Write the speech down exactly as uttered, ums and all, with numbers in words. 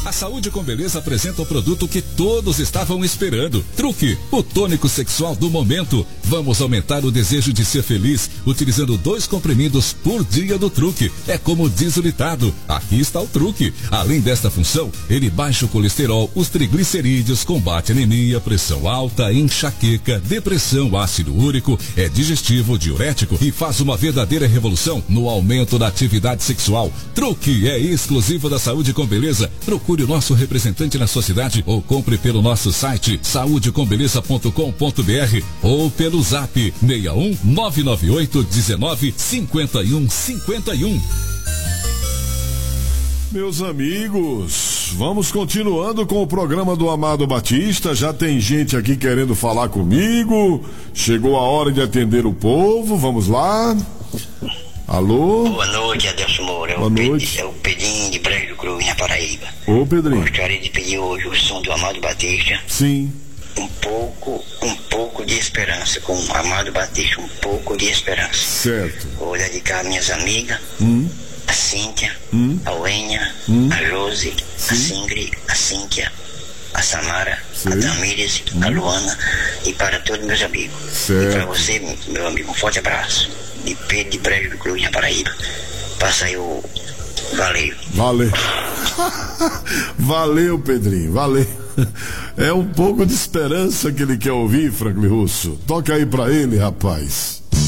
A Saúde com Beleza apresenta o produto que todos estavam esperando. Truque, o tônico sexual do momento. Vamos aumentar o desejo de ser feliz utilizando dois comprimidos por dia do Truque. É como diz o ditado, aqui está o truque. Além desta função, ele baixa o colesterol, os triglicerídeos, combate anemia, pressão alta, enxaqueca, depressão, ácido úrico, é digestivo, diurético e faz uma verdadeira revolução no aumento da atividade sexual. Truque é exclusivo da Saúde com Beleza. Procure o nosso representante na sua cidade ou compre pelo nosso site saúde com beleza ponto com ponto br ou pelo zap seis um nove nove oito um nove cinco um cinco um. Meus amigos, vamos continuando com o programa do Amado Batista. Já tem gente aqui querendo falar comigo. Chegou a hora de atender o povo. Vamos lá. Alô? Boa noite, Adelson Moura. Boa noite. É o Pedrinho de Brejo do Cruz, na Paraíba. Ô, Pedrinho. Gostaria de pedir hoje o som do Amado Batista. Sim. Um pouco, um pouco de esperança, com o Amado Batista, um pouco de esperança. Certo. Vou dedicar a minhas amigas, Hum. a Cíntia, Hum. a Uênia, Hum. a Josi, Sim. a Singri, a Cíntia, a Samara, Sim. a Damires, Hum. a Luana e para todos meus amigos. Certo. E para você, meu amigo, um forte abraço. De Pedro de Brejo do Cruz, na Paraíba. Passa aí o... Valeu. Valeu. Valeu, Pedrinho, valeu. É um pouco de esperança que ele quer ouvir, Franklin Russo. Toca aí pra ele, rapaz.